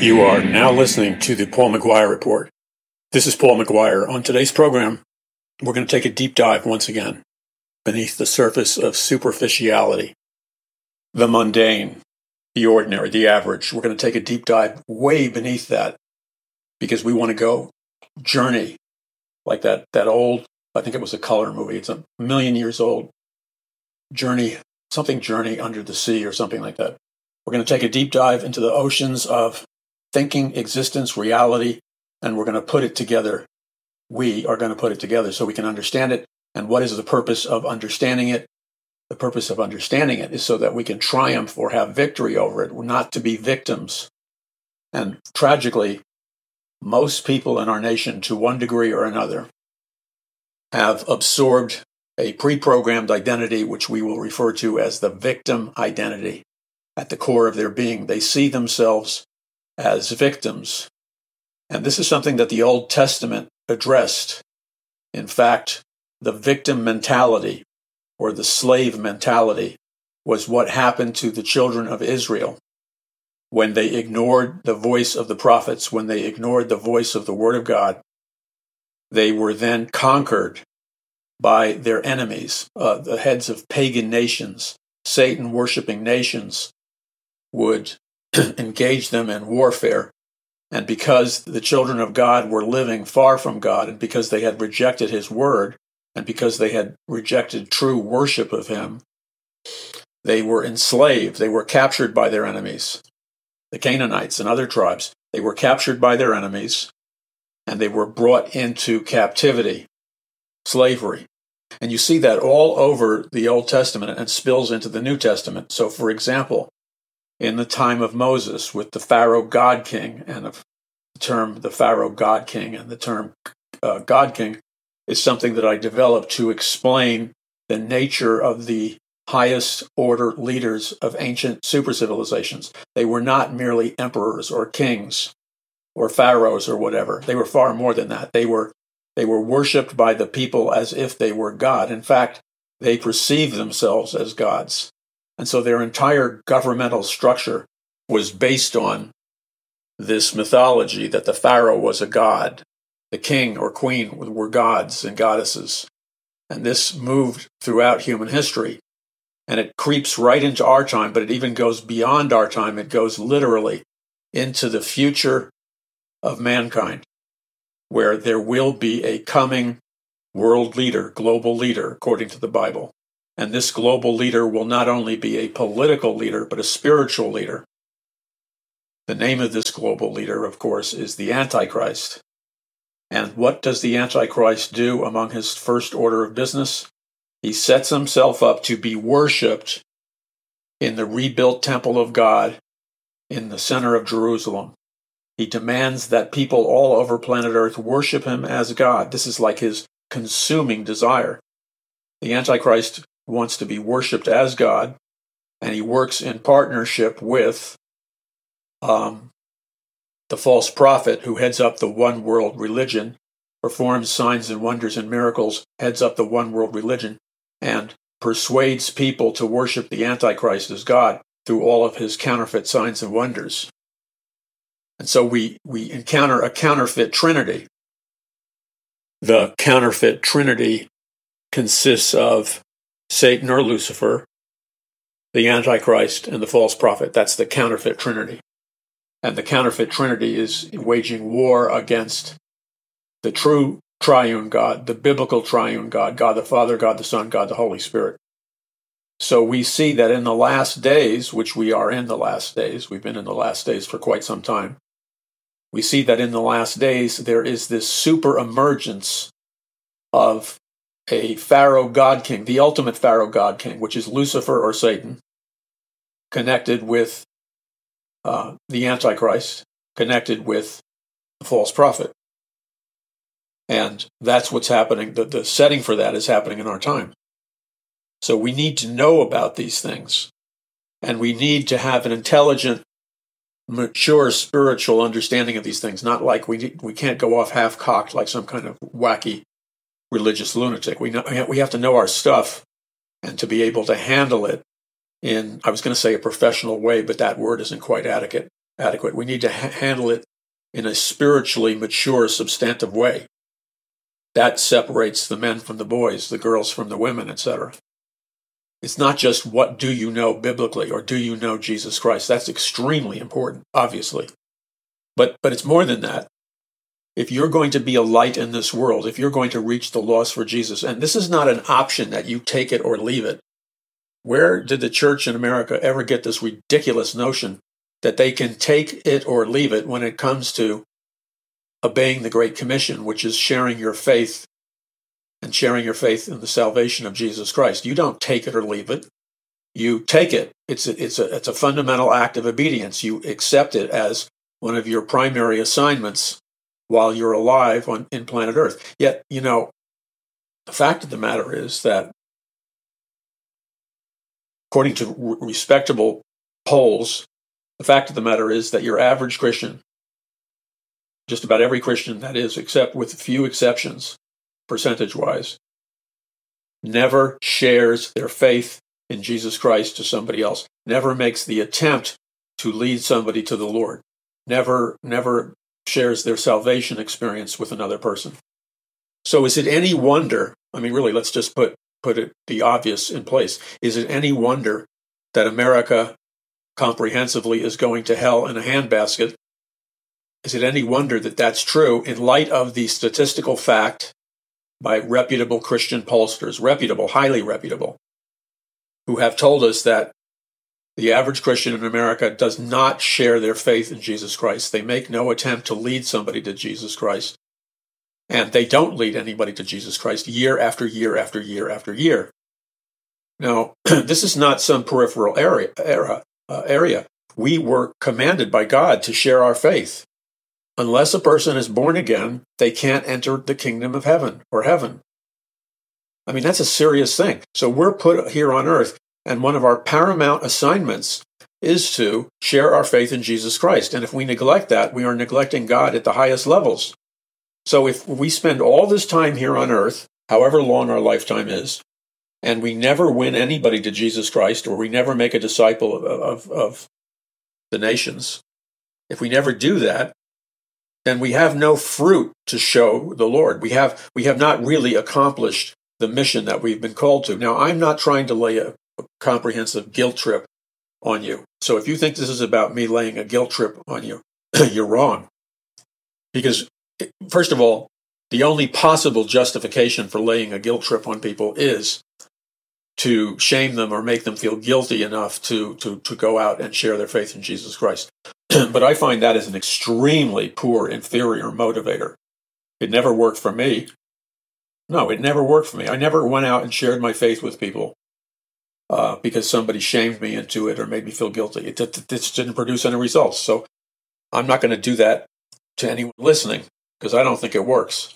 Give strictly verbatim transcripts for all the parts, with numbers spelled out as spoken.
You are now listening to the Paul McGuire Report. This is Paul McGuire. On today's program, we're going to take a deep dive once again beneath the surface of superficiality, the mundane, the ordinary, the average. We're going to take a deep dive way beneath that because we want to go journey like that, that old, I think it was a color movie. It's a million years old. Journey, something Journey Under the Sea or something like that. We're going to take a deep dive into the oceans of thinking, existence, reality, and we're going to put it together. We are going to put it together so we can understand it. And what is the purpose of understanding it? The purpose of understanding it is so that we can triumph or have victory over it, not to be victims. And tragically, most people in our nation, to one degree or another, have absorbed a pre-programmed identity, which we will refer to as the victim identity. At the core of their being, they see themselves as victims. And this is something that the Old Testament addressed. In fact, the victim mentality or the slave mentality was what happened to the children of Israel when they ignored the voice of the prophets, when they ignored the voice of the Word of God. They were then conquered by their enemies, uh, the heads of pagan nations, Satan-worshiping nations would engage them in warfare. And because the children of God were living far from God, and because they had rejected His word, and because they had rejected true worship of Him, they were enslaved. They were captured by their enemies, the Canaanites and other tribes. They were captured by their enemies, and they were brought into captivity, slavery. And you see that all over the Old Testament and spills into the New Testament. So, for example, in the time of Moses with the Pharaoh God King, and the term the Pharaoh God King and the term uh, God King is something that I developed to explain the nature of the highest order leaders of ancient super civilizations. They were not merely emperors or kings or pharaohs or whatever. They were far more than that. They were they were worshipped by the people as if they were God. In fact, they perceived themselves as gods. And so their entire governmental structure was based on this mythology that the pharaoh was a god, the king or queen were gods and goddesses. And this moved throughout human history. And it creeps right into our time, but it even goes beyond our time. It goes literally into the future of mankind, where there will be a coming world leader, global leader, according to the Bible. And this global leader will not only be a political leader, but a spiritual leader. The name of this global leader, of course, is the Antichrist. And what does the Antichrist do among his first order of business? He sets himself up to be worshipped in the rebuilt temple of God in the center of Jerusalem. He demands that people all over planet Earth worship him as God. This is like his consuming desire. The Antichrist wants to be worshipped as God, and he works in partnership with um, the false prophet who heads up the one world religion, performs signs and wonders and miracles, heads up the one world religion, and persuades people to worship the Antichrist as God through all of his counterfeit signs and wonders. And so we, we encounter a counterfeit trinity. The counterfeit trinity consists of Satan or Lucifer, the Antichrist, and the false prophet. That's the counterfeit trinity. And the counterfeit trinity is waging war against the true triune God, the biblical triune God, God the Father, God the Son, God the Holy Spirit. So we see that in the last days, which we are in the last days, we've been in the last days for quite some time, we see that in the last days there is this super emergence of a Pharaoh God King, the ultimate Pharaoh God King, which is Lucifer or Satan, connected with uh, the Antichrist, connected with the false prophet. And that's what's happening. The, the setting for that is happening in our time. So we need to know about these things. And we need to have an intelligent, mature spiritual understanding of these things. Not like we we can't go off half-cocked like some kind of wacky religious lunatic. We know, we have to know our stuff and to be able to handle it in, I was going to say a professional way, but that word isn't quite adequate. adequate. We need to ha- handle it in a spiritually mature, substantive way. That separates the men from the boys, the girls from the women, et cetera. It's not just what do you know biblically or do you know Jesus Christ. That's extremely important, obviously. But but it's more than that. If you're going to be a light in this world, if you're going to reach the lost for Jesus, and this is not an option that you take it or leave it. Where did the church in America ever get this ridiculous notion that they can take it or leave it when it comes to obeying the Great Commission, which is sharing your faith and sharing your faith in the salvation of Jesus Christ? You don't take it or leave it. You take it. It's a, it's a, it's a fundamental act of obedience. You accept it as one of your primary assignments while you're alive on in planet Earth. Yet, you know, the fact of the matter is that according to re- respectable polls, the fact of the matter is that your average Christian, just about every Christian that is, except with few exceptions, percentage-wise, never shares their faith in Jesus Christ to somebody else, never makes the attempt to lead somebody to the Lord, never, never shares their salvation experience with another person. So is it any wonder, I mean, really, let's just put, put it, the obvious in place. Is it any wonder that America comprehensively is going to hell in a handbasket? Is it any wonder that that's true in light of the statistical fact by reputable Christian pollsters, reputable, highly reputable, who have told us that the average Christian in America does not share their faith in Jesus Christ. They make no attempt to lead somebody to Jesus Christ. And they don't lead anybody to Jesus Christ year after year after year after year. Now, this is not some peripheral area. Era, uh, area. We were commanded by God to share our faith. Unless a person is born again, they can't enter the kingdom of heaven or heaven. I mean, that's a serious thing. So we're put here on earth, and one of our paramount assignments is to share our faith in Jesus Christ. And if we neglect that, we are neglecting God at the highest levels. So if we spend all this time here on earth, however long our lifetime is, and we never win anybody to Jesus Christ, or we never make a disciple of, of, of the nations, if we never do that, then we have no fruit to show the Lord. We have we have not really accomplished the mission that we've been called to. Now, I'm not trying to lay a, a comprehensive guilt trip on you. So if you think this is about me laying a guilt trip on you, you're wrong. Because, first of all, the only possible justification for laying a guilt trip on people is to shame them or make them feel guilty enough to, to, to go out and share their faith in Jesus Christ. But I find that is an extremely poor, inferior motivator. It never worked for me. No, it never worked for me. I never went out and shared my faith with people uh, because somebody shamed me into it or made me feel guilty. It, it, it just didn't produce any results. So I'm not going to do that to anyone listening because I don't think it works.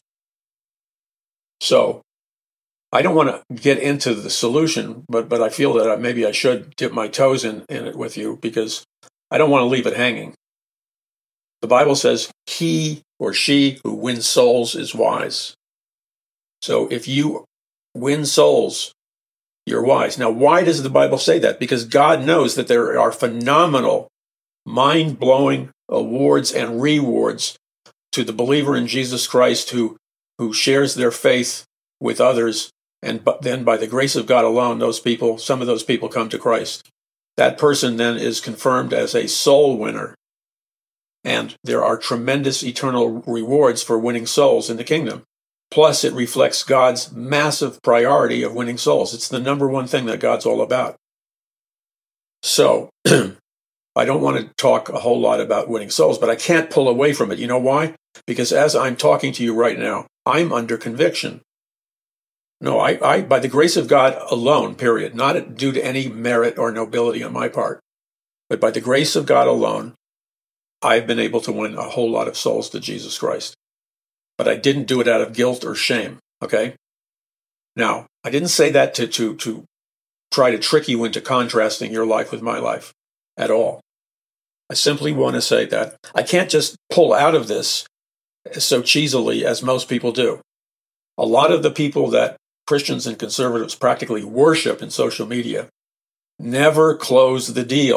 So I don't want to get into the solution, but but I feel that maybe I should dip my toes in, in it with you because I don't want to leave it hanging. The Bible says, he or she who wins souls is wise. So if you win souls, you're wise. Now, why does the Bible say that? Because God knows that there are phenomenal, mind-blowing awards and rewards to the believer in Jesus Christ who, who shares their faith with others. And then by the grace of God alone, those people, some of those people come to Christ. That person then is confirmed as a soul winner. And there are tremendous eternal rewards for winning souls in the kingdom. Plus, it reflects God's massive priority of winning souls. It's the number one thing that God's all about. So, I don't want to talk a whole lot about winning souls, but I can't pull away from it. You know why? Because as I'm talking to you right now, I'm under conviction. No, I, I, by the grace of God alone, period, not due to any merit or nobility on my part, but by the grace of God alone, I've been able to win a whole lot of souls to Jesus Christ. But I didn't do it out of guilt or shame, okay? Now, I didn't say that to, to, to try to trick you into contrasting your life with my life at all. I simply want to say that I can't just pull out of this so cheesily as most people do. A lot of the people that Christians and conservatives practically worship in social media never close the deal.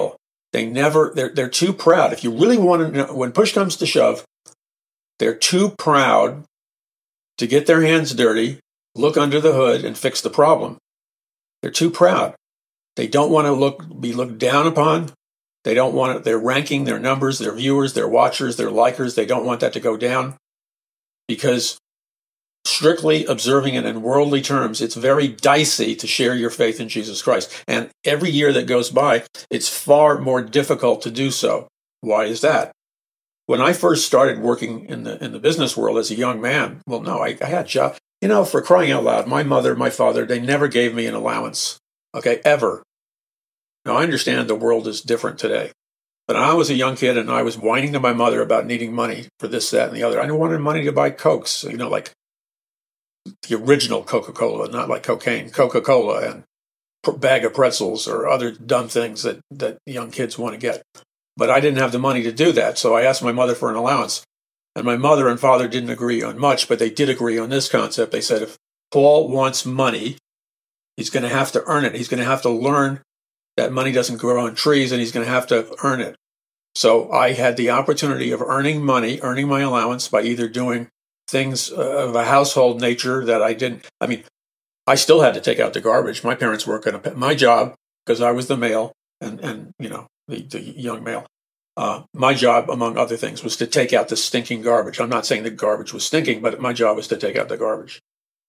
They never, they're, they're too proud. If you really want to know, when push comes to shove, they're too proud to get their hands dirty, look under the hood, and fix the problem. They're too proud. They don't want to look be looked down upon. They don't want it. They're ranking their numbers, their viewers, their watchers, their likers. They don't want that to go down because strictly observing it in worldly terms, it's very dicey to share your faith in Jesus Christ. And every year that goes by, it's far more difficult to do so. Why is that? When I first started working in the in the business world as a young man, well, no, I, I had job. You know, for crying out loud, my mother, my father, they never gave me an allowance. Okay, ever. Now, I understand the world is different today. But I was a young kid and I was whining to my mother about needing money for this, that, and the other. I wanted money to buy Cokes, you know, like the original Coca-Cola, not like cocaine, Coca-Cola and a bag of pretzels or other dumb things that, that young kids want to get. But I didn't have the money to do that, so I asked my mother for an allowance. And my mother and father didn't agree on much, but they did agree on this concept. They said if Paul wants money, he's going to have to earn it. He's going to have to learn that money doesn't grow on trees, and he's going to have to earn it. So I had the opportunity of earning money, earning my allowance by either doing things of a household nature that I didn't. I mean, I still had to take out the garbage. My parents weren't going to pay my job because I was the male and, and you know, the, the young male. Uh, my job, among other things, was to take out the stinking garbage. I'm not saying the garbage was stinking, but my job was to take out the garbage.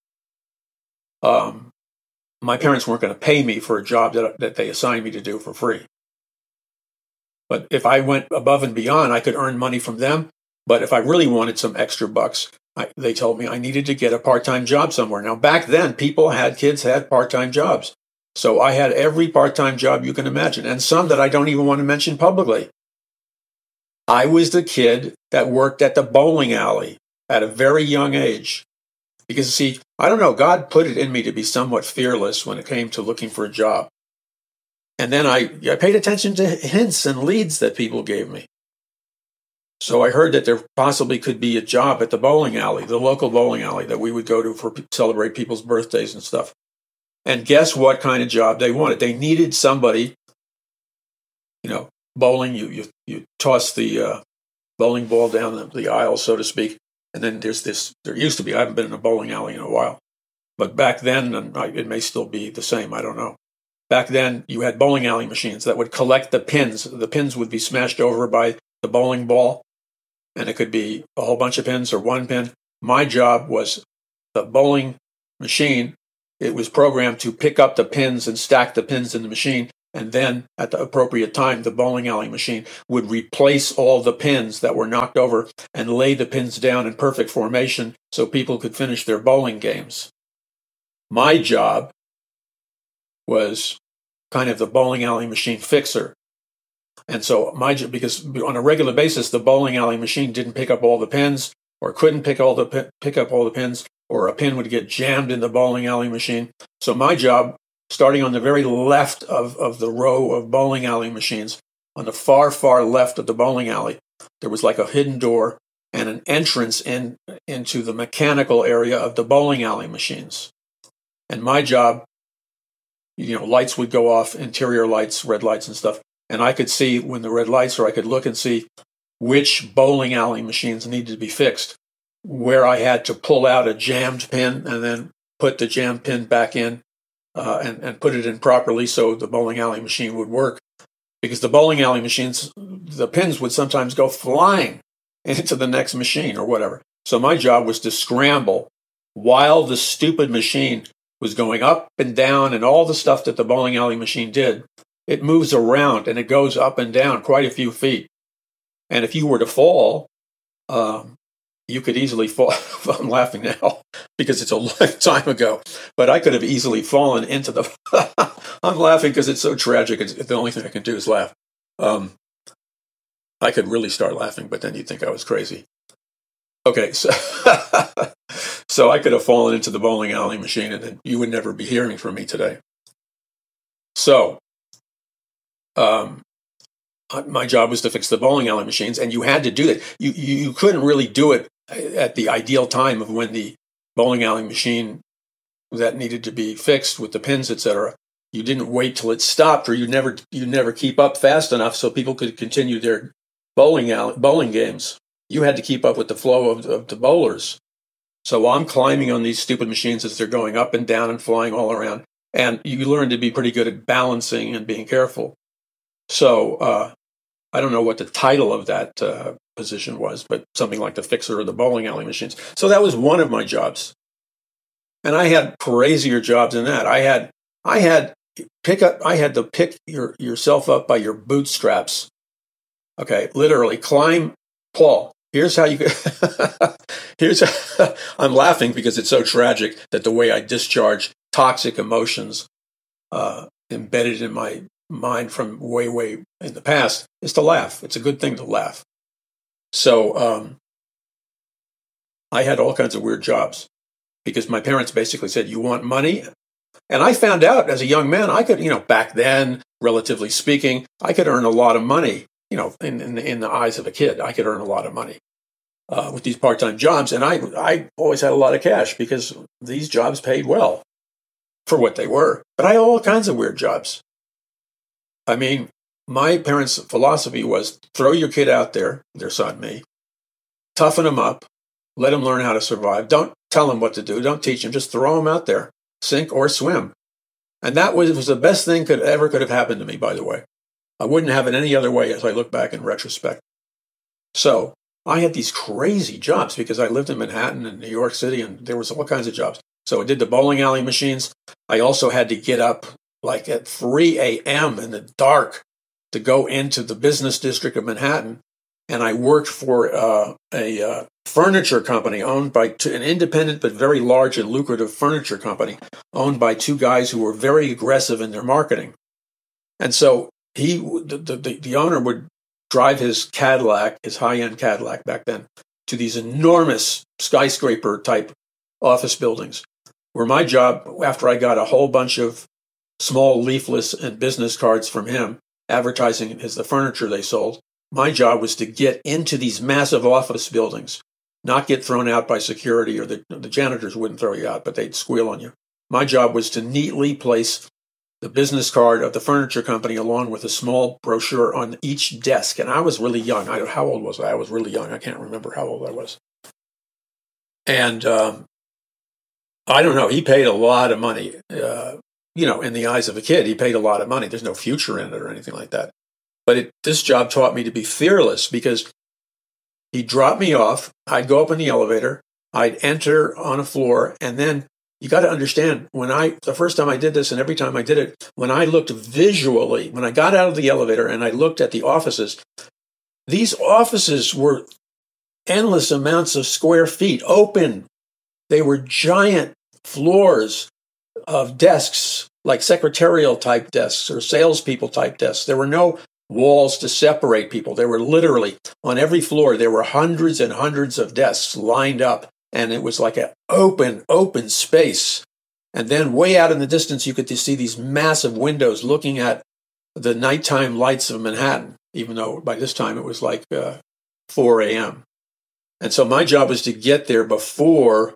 Um, my parents weren't going to pay me for a job that, that they assigned me to do for free. But if I went above and beyond, I could earn money from them. But if I really wanted some extra bucks, I, they told me I needed to get a part-time job somewhere. Now, back then, people had, kids had part-time jobs. So I had every part-time job you can imagine, and some that I don't even want to mention publicly. I was the kid that worked at the bowling alley at a very young age. Because, see, I don't know, God put it in me to be somewhat fearless when it came to looking for a job. And then I, I paid attention to hints and leads that people gave me. So I heard that there possibly could be a job at the bowling alley, the local bowling alley that we would go to for celebrate people's birthdays and stuff. And guess what kind of job they wanted? They needed somebody, you know, bowling, you you, you toss the uh, bowling ball down the, the aisle, so to speak. And then there's this, there used to be, I haven't been in a bowling alley in a while. But back then, and it may still be the same, I don't know. Back then, you had bowling alley machines that would collect the pins. The pins would be smashed over by the bowling ball, and it could be a whole bunch of pins or one pin. My job was the bowling machine. It was programmed to pick up the pins and stack the pins in the machine, and then at the appropriate time, the bowling alley machine would replace all the pins that were knocked over and lay the pins down in perfect formation so people could finish their bowling games. My job was kind of the bowling alley machine fixer. And so my job, because on a regular basis, the bowling alley machine didn't pick up all the pins or couldn't pick all the pick up all the pins, or a pin would get jammed in the bowling alley machine. So my job, starting on the very left of, of the row of bowling alley machines, on the far, far left of the bowling alley, there was like a hidden door and an entrance in into the mechanical area of the bowling alley machines. And my job, you know, lights would go off, interior lights, red lights and stuff. And I could see when the red lights, or I could look and see which bowling alley machines needed to be fixed, where I had to pull out a jammed pin and then put the jammed pin back in uh, and, and put it in properly so the bowling alley machine would work. Because the bowling alley machines, the pins would sometimes go flying into the next machine or whatever. So my job was to scramble while the stupid machine was going up and down, and all the stuff that the bowling alley machine did. It moves around and it goes up and down quite a few feet. And if you were to fall, um, you could easily fall. I'm laughing now because it's a long time ago, but I could have easily fallen into the. I'm laughing because it's so tragic. It's, the only thing I can do is laugh. Um, I could really start laughing, but then you'd think I was crazy. Okay, so so I could have fallen into the bowling alley machine, and then you would never be hearing from me today. So. Um, my job was to fix the bowling alley machines, and you had to do that. You, you you couldn't really do it at the ideal time of when the bowling alley machine that needed to be fixed with the pins, et cetera. You didn't wait till it stopped, or you never you never keep up fast enough so people could continue their bowling alley, bowling games. You had to keep up with the flow of, of the bowlers. So while I'm climbing on these stupid machines as they're going up and down and flying all around, and you learn to be pretty good at balancing and being careful. So uh, I don't know what the title of that uh, position was, but something like the fixer of the bowling alley machines. So that was one of my jobs. And I had crazier jobs than that. I had, I had pick up, I had to pick your, yourself up by your bootstraps. Okay, literally climb, Paul. Here's how you. here's. I'm laughing because it's so tragic that the way I discharge toxic emotions uh, embedded in my mind from way, way in the past is to laugh. It's a good thing to laugh. So um, I had all kinds of weird jobs because my parents basically said, "You want money?" And I found out as a young man, I could, you know, back then, relatively speaking, I could earn a lot of money. You know, in, in, in the eyes of a kid, I could earn a lot of money uh, with these part-time jobs. And I, I always had a lot of cash because these jobs paid well for what they were. But I had all kinds of weird jobs. I mean, my parents' philosophy was throw your kid out there, their son, me, toughen him up, let him learn how to survive. Don't tell him what to do. Don't teach him. Just throw him out there, sink or swim. And that was, was the best thing could ever could have happened to me, by the way. I wouldn't have it any other way as I look back in retrospect. So I had these crazy jobs because I lived in Manhattan and New York City, and there was all kinds of jobs. So I did the bowling alley machines. I also had to get up like at three a.m. in the dark to go into the business district of Manhattan. And I worked for uh, a uh, furniture company owned by two, an independent but very large and lucrative furniture company owned by two guys who were very aggressive in their marketing. And so He, the, the, the owner would drive his Cadillac, his high-end Cadillac back then, to these enormous skyscraper-type office buildings, where my job, after I got a whole bunch of small leaflets and business cards from him, advertising his, the furniture they sold, my job was to get into these massive office buildings, not get thrown out by security, or the, the janitors wouldn't throw you out, but they'd squeal on you. My job was to neatly place the business card of the furniture company along with a small brochure on each desk. And I was really young. I, how old was I? I was really young. I can't remember how old I was. And um, I don't know. He paid a lot of money. Uh, you know, in the eyes of a kid, he paid a lot of money. There's no future in it or anything like that. But it, this job taught me to be fearless because he'd drop me off. I'd go up in the elevator. I'd enter on a floor, and then you got to understand, when I, the first time I did this and every time I did it, when I looked visually, when I got out of the elevator and I looked at the offices, these offices were endless amounts of square feet, open. They were giant floors of desks, like secretarial type desks or salespeople type desks. There were no walls to separate people. There were literally, on every floor, there were hundreds and hundreds of desks lined up. And it was like an open, open space. And then way out in the distance, you could see these massive windows looking at the nighttime lights of Manhattan, even though by this time it was like uh, four a.m. And so my job was to get there before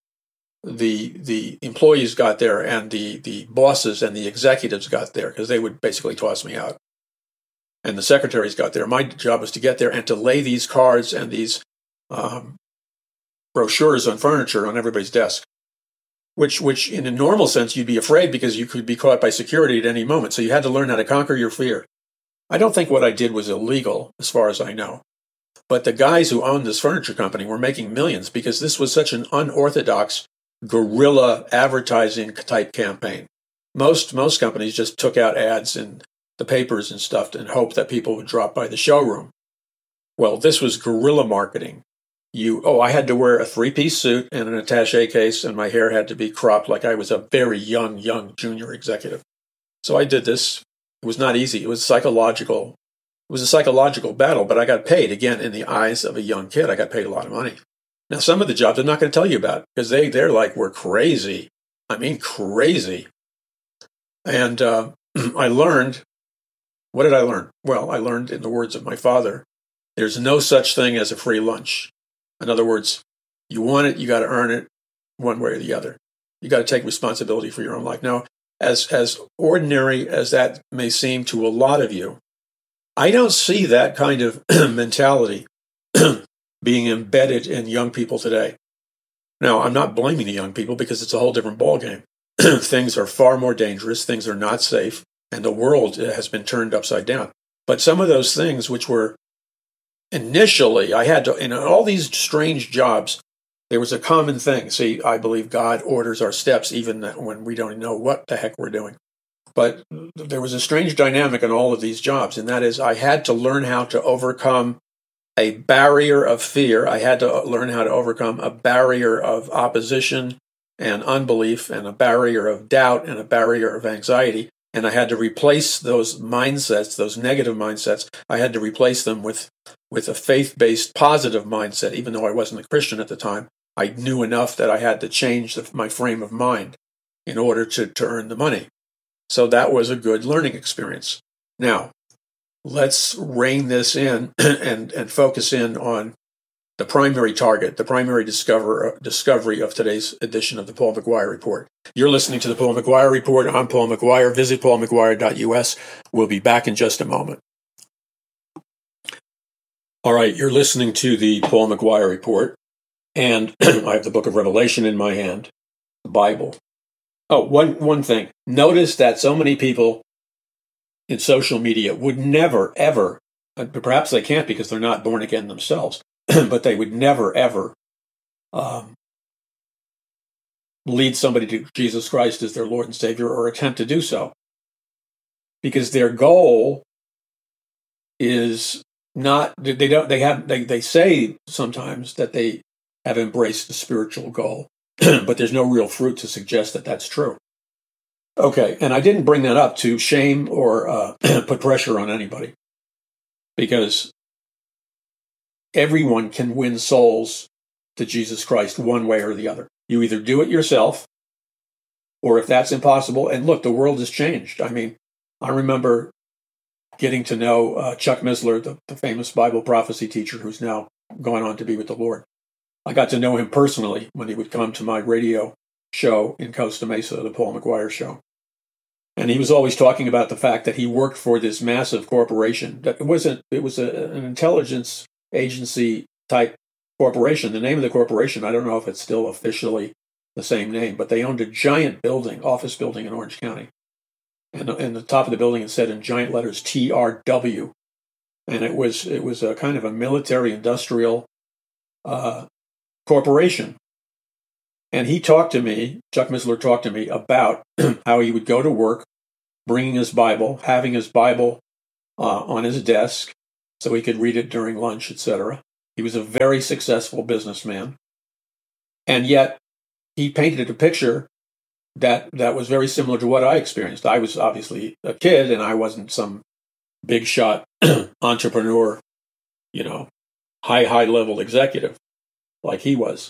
the the employees got there and the, the bosses and the executives got there, because they would basically toss me out. And the secretaries got there. My job was to get there and to lay these cards and these um, brochures on furniture on everybody's desk, which, which in a normal sense, you'd be afraid because you could be caught by security at any moment. So you had to learn how to conquer your fear. I don't think what I did was illegal, as far as I know. But the guys who owned this furniture company were making millions because this was such an unorthodox guerrilla advertising type campaign. Most, most companies just took out ads in the papers and stuff and hoped that people would drop by the showroom. Well, this was guerrilla marketing. You, oh, I had to wear a three-piece suit and an attaché case, and my hair had to be cropped like I was a very young, young junior executive. So I did this. It was not easy. It was psychological. It was a psychological battle, but I got paid, again, in the eyes of a young kid. I got paid a lot of money. Now, some of the jobs I'm not going to tell you about because they, they're like, we're crazy. I mean, crazy. And uh, I learned, what did I learn? Well, I learned, in the words of my father, there's no such thing as a free lunch. In other words, you want it, you got to earn it one way or the other. You got to take responsibility for your own life. Now, as as ordinary as that may seem to a lot of you, I don't see that kind of mentality being embedded in young people today. Now, I'm not blaming the young people because it's a whole different ballgame. Things are far more dangerous. Things are not safe. And the world has been turned upside down. But some of those things which were initially, I had to, in all these strange jobs, there was a common thing. See, I believe God orders our steps even when we don't know what the heck we're doing. But there was a strange dynamic in all of these jobs, and that is I had to learn how to overcome a barrier of fear. I had to learn how to overcome a barrier of opposition and unbelief and a barrier of doubt and a barrier of anxiety. And I had to replace those mindsets, those negative mindsets. I had to replace them with, with a faith-based positive mindset. Even though I wasn't a Christian at the time, I knew enough that I had to change the, my frame of mind in order to, to earn the money. So that was a good learning experience. Now, let's rein this in and, and focus in on the primary target, the primary discover, discovery of today's edition of the Paul McGuire Report. You're listening to the Paul McGuire Report. I'm Paul McGuire. Visit paul mcguire dot u s. We'll be back in just a moment. All right, you're listening to the Paul McGuire Report, and I have the book of Revelation in my hand, the Bible. Oh, one, one thing. Notice that so many people in social media would never, ever, perhaps they can't because they're not born again themselves, but they would never, ever um, lead somebody to Jesus Christ as their Lord and Savior or attempt to do so. Because their goal is not, they don't, they have, they, they say sometimes that they have embraced the spiritual goal, but there's no real fruit to suggest that that's true. Okay, and I didn't bring that up to shame or uh, put pressure on anybody, because everyone can win souls to Jesus Christ one way or the other. You either do it yourself, or if that's impossible, and look, the world has changed. I mean, I remember getting to know uh, Chuck Missler, the, the famous Bible prophecy teacher who's now gone on to be with the Lord. I got to know him personally when he would come to my radio show in Costa Mesa, the Paul McGuire Show. And he was always talking about the fact that he worked for this massive corporation. That it wasn't, it was a, an intelligence agency type corporation. The name of the corporation, I don't know if it's still officially the same name, but they owned a giant building, office building in Orange County. And in the top of the building, it said in giant letters T R W. And it was, it was a kind of a military industrial uh, corporation. And he talked to me, Chuck Missler talked to me about how he would go to work, bringing his Bible, having his Bible uh, on his desk so he could read it during lunch, et cetera. He was a very successful businessman. And yet he painted a picture that, that was very similar to what I experienced. I was obviously a kid, and I wasn't some big shot entrepreneur, you know, high, high level executive like he was.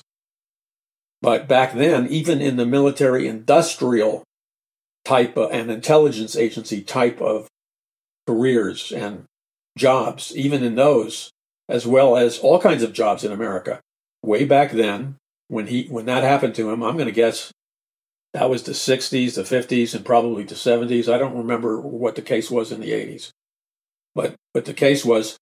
But back then, even in the military industrial type of, and intelligence agency type of careers and jobs, even in those, as well as all kinds of jobs in America, way back then, when he when that happened to him, I'm going to guess that was the sixties, the fifties, and probably the seventies. I don't remember what the case was in the eighties. But, but the case was,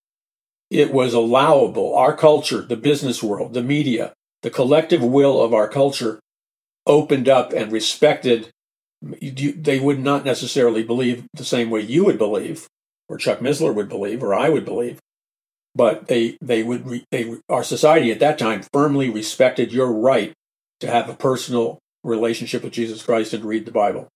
it was allowable. Our culture, the business world, the media, the collective will of our culture opened up and respected. They would not necessarily believe the same way you would believe, or Chuck Missler would believe, or I would believe, but they they would they our society at that time firmly respected your right to have a personal relationship with Jesus Christ and read the Bible.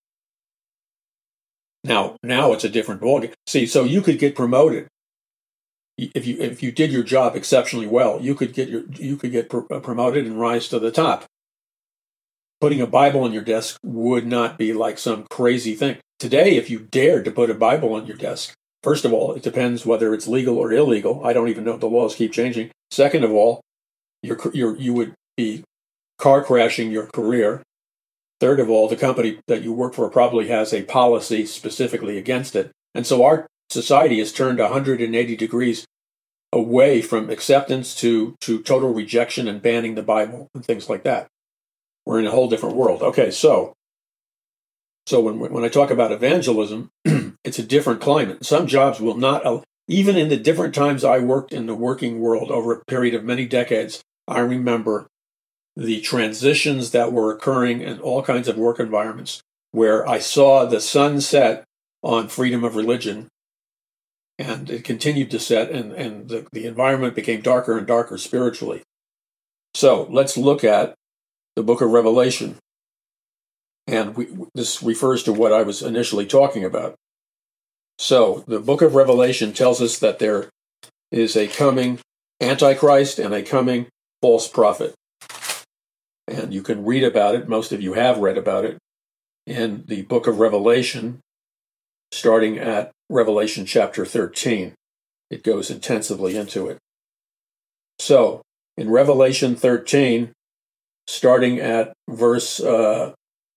Now, now it's a different ballgame. See, so you could get promoted. If you if you did your job exceptionally well, you could get your you could get pr- promoted and rise to the top. Putting a Bible on your desk would not be like some crazy thing. Today, if you dared to put a Bible on your desk, first of all, it depends whether it's legal or illegal. I don't even know. The laws keep changing. Second of all, you're, you're, you would be car crashing your career. Third of all, the company that you work for probably has a policy specifically against it. And so our society has turned one hundred eighty degrees away from acceptance to, to total rejection and banning the Bible and things like that. We're in a whole different world. Okay, so So when when I talk about evangelism, it's a different climate. Some jobs will not, even in the different times I worked in the working world over a period of many decades, I remember the transitions that were occurring in all kinds of work environments where I saw the sun set on freedom of religion, and it continued to set, and, and the, the environment became darker and darker spiritually. So let's look at the book of Revelation. And we, this refers to what I was initially talking about. So the book of Revelation tells us that there is a coming Antichrist and a coming false prophet. And you can read about it, most of you have read about it, in the book of Revelation, starting at Revelation chapter thirteen. It goes intensively into it. So, in Revelation thirteen, starting at verse uh,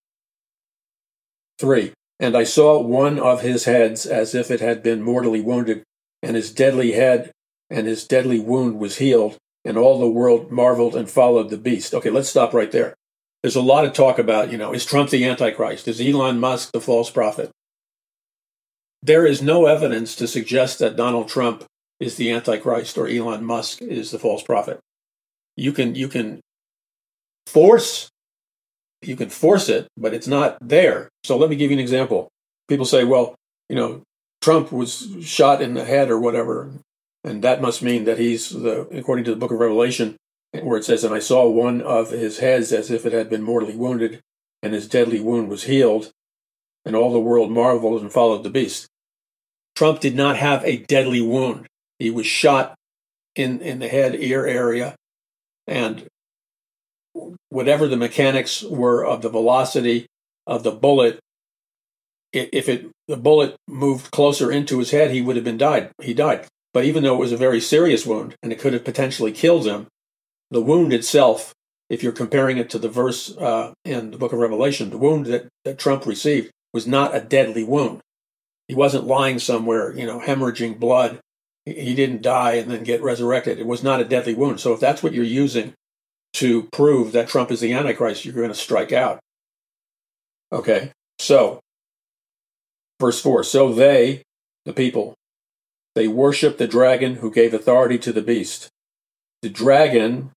three, and I saw one of his heads as if it had been mortally wounded, and his deadly head and his deadly wound was healed, and all the world marveled and followed the beast. Okay, let's stop right there. There's a lot of talk about, you know, is Trump the Antichrist? Is Elon Musk the false prophet? There is no evidence to suggest that Donald Trump is the Antichrist or Elon Musk is the false prophet. You can you can force you can force it, but it's not there. So let me give you an example. People say, well, you know, Trump was shot in the head or whatever, and that must mean that he's the, according to the book of Revelation, where it says, and I saw one of his heads as if it had been mortally wounded, and his deadly wound was healed, and all the world marveled and followed the beast. Trump did not have a deadly wound. He was shot in, in the head, ear area, and whatever the mechanics were of the velocity of the bullet, if it the bullet moved closer into his head, he would have been died. He died. But even though it was a very serious wound, and it could have potentially killed him, the wound itself, if you're comparing it to the verse uh, in the book of Revelation, the wound that, that Trump received was not a deadly wound. He wasn't lying somewhere, you know, hemorrhaging blood. He didn't die and then get resurrected. It was not a deadly wound. So if that's what you're using to prove that Trump is the Antichrist, you're going to strike out. Okay, so verse four, so they, the people, they worship the dragon who gave authority to the beast. The dragon,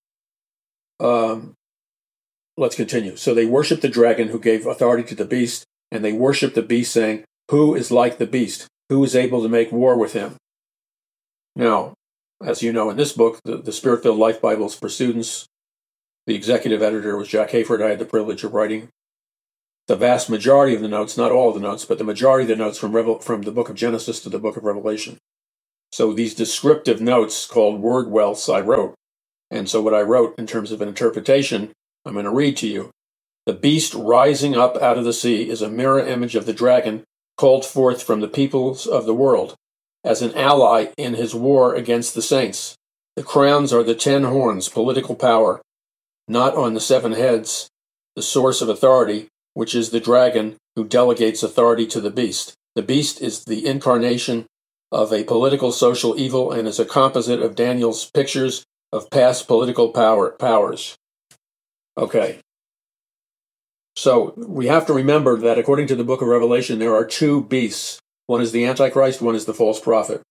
um, let's continue. So they worship the dragon who gave authority to the beast, and they worship the beast, saying, who is like the beast? Who is able to make war with him? Now, as you know, in this book, the, the Spirit-Filled Life Bibles for Students, the executive editor was Jack Hayford. I had the privilege of writing the vast majority of the notes, not all of the notes, but the majority of the notes from, Revel- from the book of Genesis to the book of Revelation. So these descriptive notes called word welts I wrote. And so what I wrote in terms of an interpretation, I'm going to read to you. The beast rising up out of the sea is a mirror image of the dragon called forth from the peoples of the world as an ally in his war against the saints. The crowns are the ten horns, political power, not on the seven heads, the source of authority, which is the dragon who delegates authority to the beast. The beast is the incarnation of a political social evil and is a composite of Daniel's pictures of past political power powers. Okay. So we have to remember that according to the book of Revelation, there are two beasts. One is the Antichrist, one is the false prophet.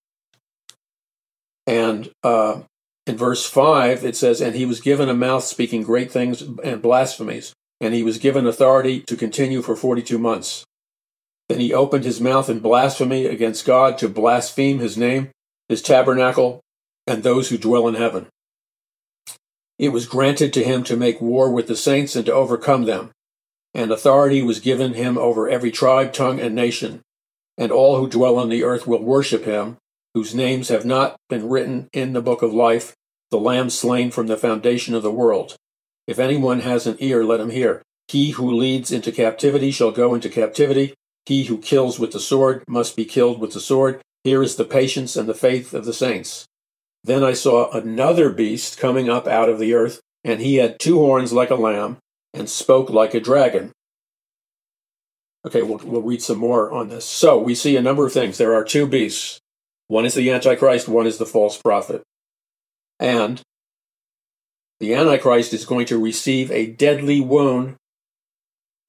And uh, in verse five, it says, and he was given a mouth speaking great things and blasphemies, and he was given authority to continue for forty-two months. Then he opened his mouth in blasphemy against God to blaspheme his name, his tabernacle, and those who dwell in heaven. It was granted to him to make war with the saints and to overcome them. And authority was given him over every tribe, tongue, and nation. And all who dwell on the earth will worship him, whose names have not been written in the book of life, the Lamb slain from the foundation of the world. If anyone has an ear, let him hear. He who leads into captivity shall go into captivity. He who kills with the sword must be killed with the sword. Here is the patience and the faith of the saints. Then I saw another beast coming up out of the earth, and he had two horns like a lamb, and spoke like a dragon. Okay, we'll, we'll read some more on this. So we see a number of things. There are two beasts. One is the Antichrist, one is the false prophet. And the Antichrist is going to receive a deadly wound.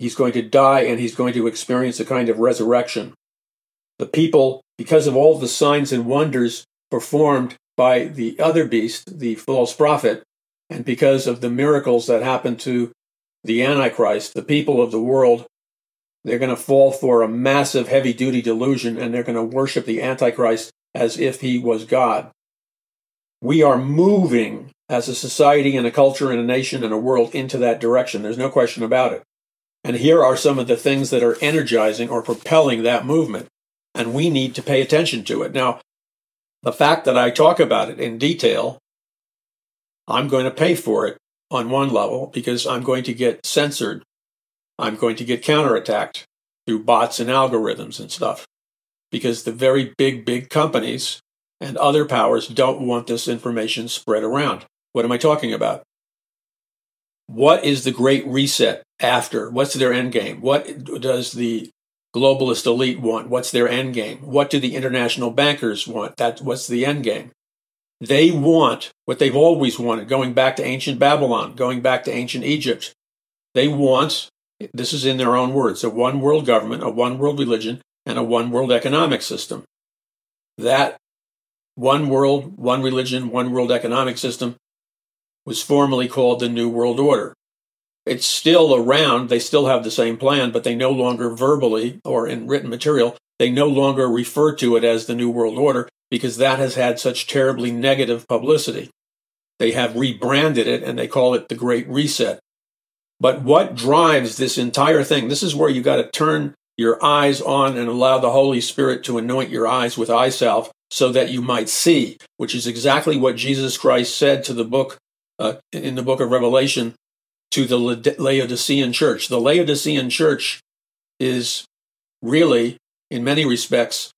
He's going to die, and he's going to experience a kind of resurrection. The people, because of all the signs and wonders performed by the other beast, the false prophet, and because of the miracles that happened to the Antichrist, the people of the world, they're going to fall for a massive heavy-duty delusion, and they're going to worship the Antichrist as if he was God. We are moving as a society and a culture and a nation and a world into that direction. There's no question about it. And here are some of the things that are energizing or propelling that movement. And we need to pay attention to it. Now, the fact that I talk about it in detail, I'm going to pay for it on one level because I'm going to get censored. I'm going to get counterattacked through bots and algorithms and stuff because the very big, big companies and other powers don't want this information spread around. What am I talking about? What is the Great Reset after? What's their end game? What does the globalist elite want? What's their end game? What do the international bankers want? That's what's the end game? They want what they've always wanted, going back to ancient Babylon, going back to ancient Egypt. They want, this is in their own words, a one world government, a one world religion, and a one world economic system. That one world, one religion, one world economic system was formerly called the New World Order. It's still around. They still have the same plan, but they no longer verbally or in written material, they no longer refer to it as the New World Order because that has had such terribly negative publicity. They have rebranded it and they call it the Great Reset. But what drives this entire thing? This is where you got to turn your eyes on and allow the Holy Spirit to anoint your eyes with eye salve so that you might see, which is exactly what Jesus Christ said to the book Uh, in the book of Revelation to the Laodicean church. The Laodicean church is really, in many respects,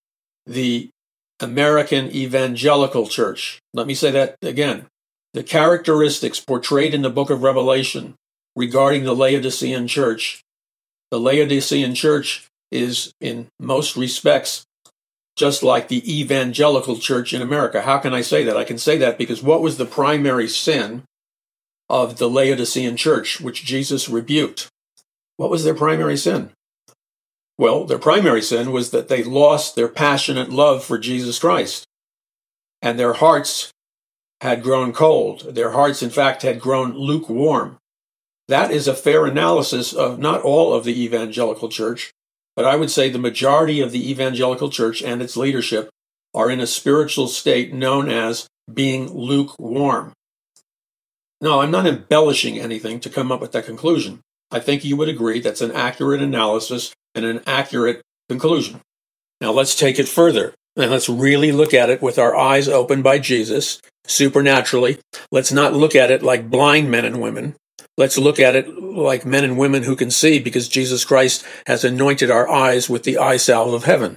the American evangelical church. Let me say that again. The characteristics portrayed in the book of Revelation regarding the Laodicean church, the Laodicean church is, in most respects, just like the evangelical church in America. How can I say that? I can say that because what was the primary sin of the Laodicean church, which Jesus rebuked? What was their primary sin? Well, their primary sin was that they lost their passionate love for Jesus Christ, and their hearts had grown cold. Their hearts, in fact, had grown lukewarm. That is a fair analysis of not all of the evangelical church, but I would say the majority of the evangelical church and its leadership are in a spiritual state known as being lukewarm. No, I'm not embellishing anything to come up with that conclusion. I think you would agree that's an accurate analysis and an accurate conclusion. Now let's take it further, and let's really look at it with our eyes opened by Jesus, supernaturally. Let's not look at it like blind men and women. Let's look at it like men and women who can see because Jesus Christ has anointed our eyes with the eye salve of heaven.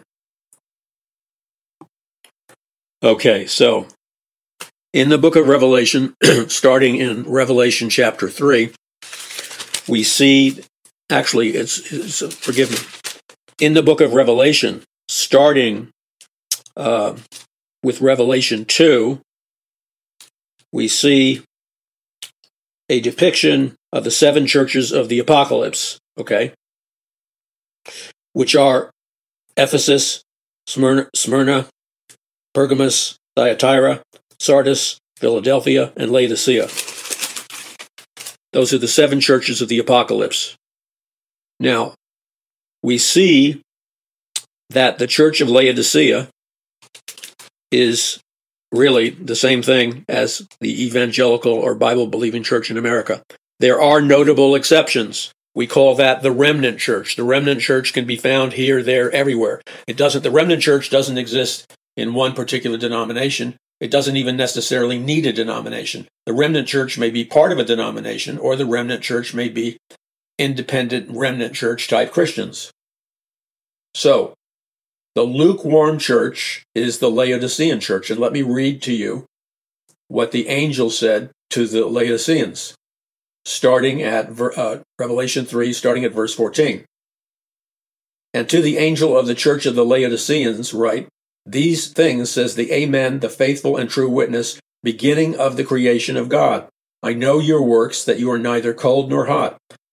Okay, so in the book of Revelation, starting in Revelation chapter three, we see, actually, it's, it's forgive me, in the book of Revelation, starting uh, with Revelation two, we see a depiction of the seven churches of the apocalypse, okay, which are Ephesus, Smyrna, Smyrna, Pergamos, Thyatira, Sardis, Philadelphia, and Laodicea. Those are the seven churches of the apocalypse. Now, we see that the church of Laodicea is really the same thing as the evangelical or Bible-believing church in America. There are notable exceptions. We call that the remnant church. The remnant church can be found here, there, everywhere. It doesn't. The remnant church doesn't exist in one particular denomination. It doesn't even necessarily need a denomination. The remnant church may be part of a denomination, or the remnant church may be independent remnant church type Christians. So, the lukewarm church is the Laodicean church. And let me read to you what the angel said to the Laodiceans, starting at uh, Revelation three, starting at verse fourteen. And to the angel of the church of the Laodiceans write, these things says the Amen, the faithful and true witness, beginning of the creation of God. I know your works, that you are neither cold nor hot.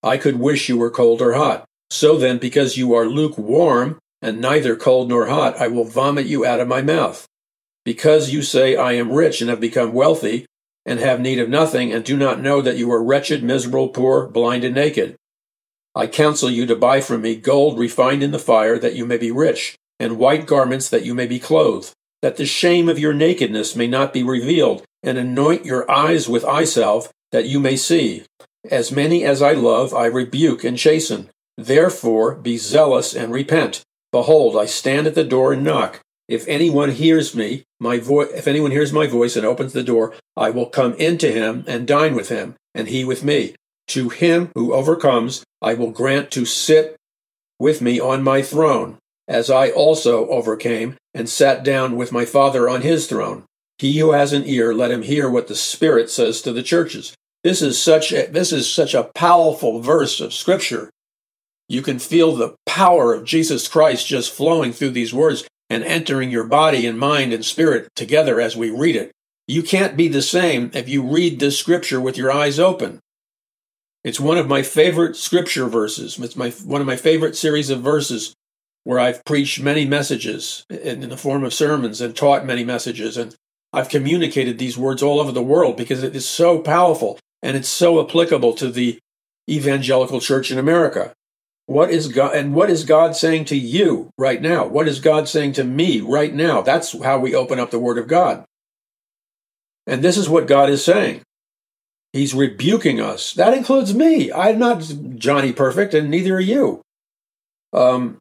I could wish you were cold or hot. So then, because you are lukewarm and neither cold nor hot, I will vomit you out of my mouth. Because you say, I am rich and have become wealthy and have need of nothing, and do not know that you are wretched, miserable, poor, blind, and naked. I counsel you to buy from me gold refined in the fire, that you may be rich, and white garments, that you may be clothed, that the shame of your nakedness may not be revealed, and anoint your eyes with eye salve, that you may see. As many as I love, I rebuke and chasten. Therefore be zealous and repent. Behold, I stand at the door and knock. If anyone hears me, my voice, if anyone hears my voice and opens the door, I will come into him and dine with him, and he with me. To him who overcomes, I will grant to sit with me on my throne, as I also overcame and sat down with my Father on his throne. He who has an ear, let him hear what the Spirit says to the churches. This is such a, this is such a powerful verse of Scripture. You can feel the power of Jesus Christ just flowing through these words and entering your body and mind and spirit together as we read it. You can't be the same if you read this Scripture with your eyes open. It's one of my favorite Scripture verses. It's my one of my favorite series of verses where I've preached many messages in, in the form of sermons and taught many messages. And I've communicated these words all over the world because it is so powerful and it's so applicable to the evangelical church in America. What is God, and what is God saying to you right now? What is God saying to me right now? That's how we open up the Word of God. And this is what God is saying. He's rebuking us. That includes me. I'm not Johnny Perfect, and neither are you. Um,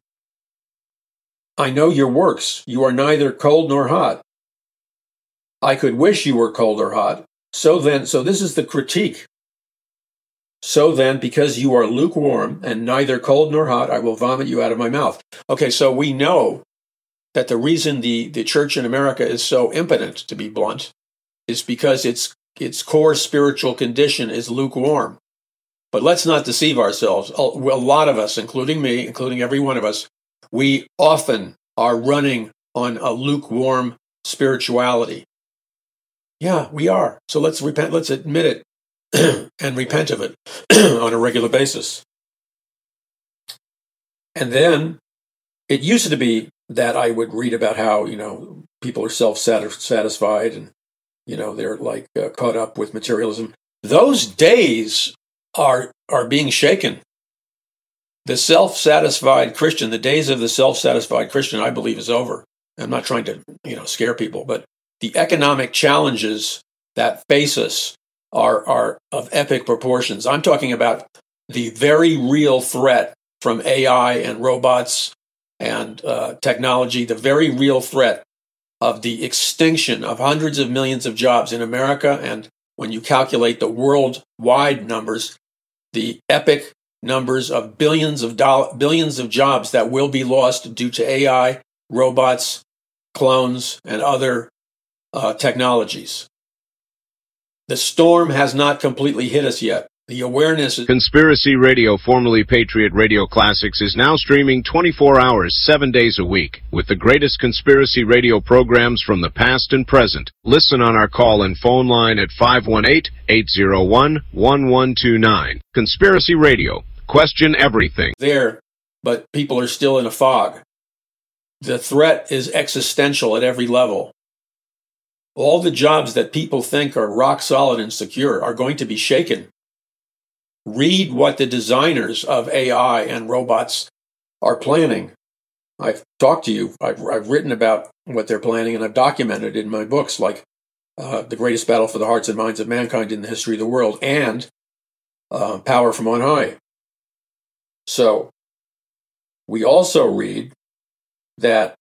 I know your works. You are neither cold nor hot. I could wish you were cold or hot. So then, so this is the critique. So then, because you are lukewarm and neither cold nor hot, I will vomit you out of my mouth. Okay, so we know that the reason the, the church in America is so impotent, to be blunt, is because its its core spiritual condition is lukewarm. But let's not deceive ourselves. A lot of us, including me, including every one of us, we often are running on a lukewarm spirituality. Yeah, we are. So let's repent. Let's admit it. And repent of it on a regular basis. And then it used to be that I would read about how, you know, people are self-satisfied and, you know, they're like uh, caught up with materialism. Those days are are being shaken. The self-satisfied Christian, the days of the self-satisfied Christian, I believe, is over. I'm not trying to, you know, scare people, but the economic challenges that face us are are of epic proportions. I'm talking about the very real threat from A I and robots and uh, technology, the very real threat of the extinction of hundreds of millions of jobs in America, and when you calculate the worldwide numbers, the epic numbers of billions of doll- billions of jobs that will be lost due to A I, robots, clones, and other uh, technologies. The storm has not completely hit us yet. The awareness is... Conspiracy Radio, formerly Patriot Radio Classics, is now streaming twenty-four hours, seven days a week, with the greatest conspiracy radio programs from the past and present. Listen on our call and phone line at five one eight, eight zero one, one one two nine. Conspiracy Radio. Question everything. There, but people are still in a fog. The threat is existential at every level. All the jobs that people think are rock solid and secure are going to be shaken. Read what the designers of A I and robots are planning. I've talked to you. I've, I've written about what they're planning, and I've documented it in my books, like uh, The Greatest Battle for the Hearts and Minds of Mankind in the History of the World and uh, Power from On High. So we also read that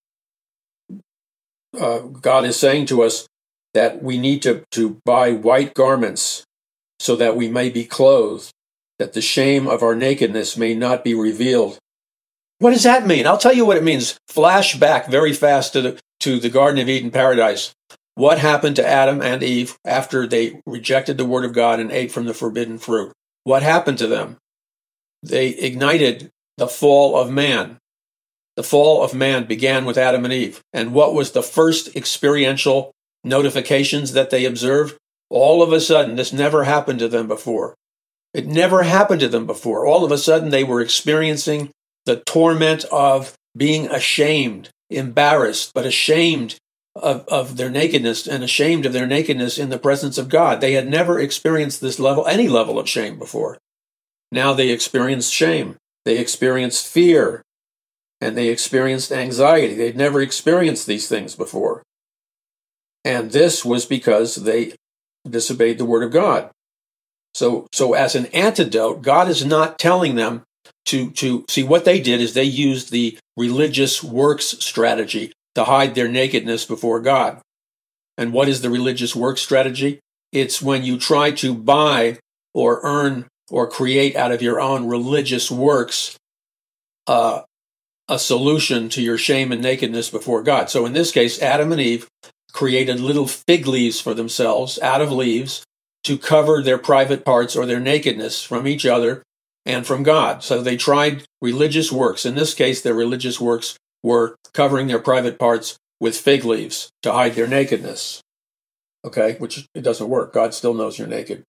uh, God is saying to us that we need to, to buy white garments so that we may be clothed, that the shame of our nakedness may not be revealed. What does that mean? I'll tell you what it means. Flash back very fast to the, to the Garden of Eden paradise. What happened to Adam and Eve after they rejected the word of God and ate from the forbidden fruit? What happened to them? They ignited the fall of man. The fall of man began with Adam and Eve. And what was the first experiential notifications that they observed? All of a sudden, this never happened to them before. It never happened to them before. All of a sudden, they were experiencing the torment of being ashamed, embarrassed, but ashamed of, of their nakedness and ashamed of their nakedness in the presence of God. They had never experienced this level, any level of shame before. Now they experienced shame. They experienced fear, and they experienced anxiety. They'd never experienced these things before. And this was because they disobeyed the word of God. So, so as an antidote, God is not telling them to, to see what they did is they used the religious works strategy to hide their nakedness before God. And what is the religious works strategy? It's when you try to buy or earn or create out of your own religious works uh, a solution to your shame and nakedness before God. So in this case, Adam and Eve created little fig leaves for themselves out of leaves to cover their private parts or their nakedness from each other and from God. So they tried religious works. In this case, their religious works were covering their private parts with fig leaves to hide their nakedness. Okay, which it doesn't work. God still knows you're naked.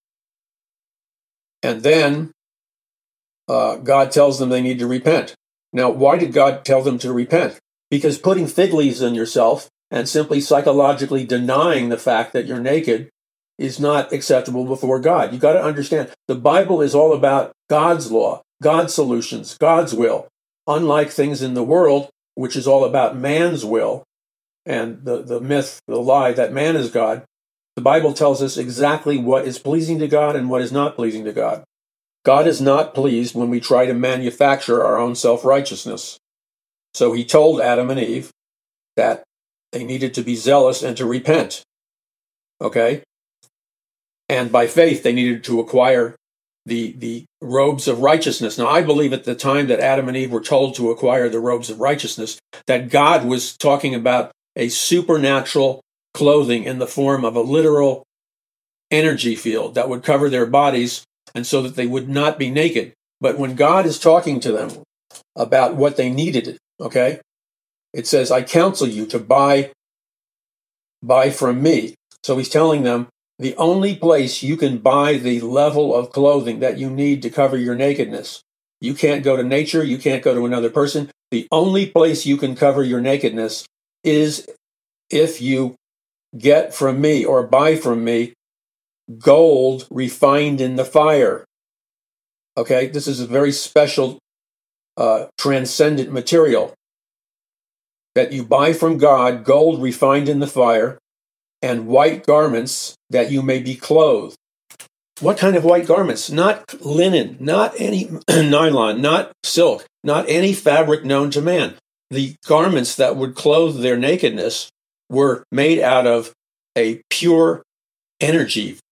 And then uh, God tells them they need to repent. Now, why did God tell them to repent? Because putting fig leaves on yourself and simply psychologically denying the fact that you're naked is not acceptable before God. You got to understand, the Bible is all about God's law, God's solutions, God's will. Unlike things in the world, which is all about man's will and the, the myth, the lie that man is God, the Bible tells us exactly what is pleasing to God and what is not pleasing to God. God is not pleased when we try to manufacture our own self-righteousness. So he told Adam and Eve that they needed to be zealous and to repent. Okay? And by faith, they needed to acquire the, the robes of righteousness. Now, I believe at the time that Adam and Eve were told to acquire the robes of righteousness, that God was talking about a supernatural clothing in the form of a literal energy field that would cover their bodies and so that they would not be naked. But when God is talking to them about what they needed, okay, it says, I counsel you to buy, buy from me. So he's telling them, the only place you can buy the level of clothing that you need to cover your nakedness. You can't go to nature. You can't go to another person. The only place you can cover your nakedness is if you get from me or buy from me gold refined in the fire. Okay, this is a very special, uh, transcendent material that you buy from God, gold refined in the fire, and white garments that you may be clothed. What kind of white garments? Not linen, not any nylon, not silk, not any fabric known to man. The garments that would clothe their nakedness were made out of a pure energy